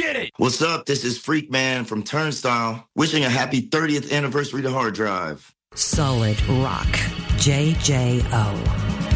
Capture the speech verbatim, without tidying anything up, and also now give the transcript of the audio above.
get it. What's up? This is Freak Man from Turnstile, wishing a happy thirtieth anniversary to Hard Drive. Solid Rock. J J O.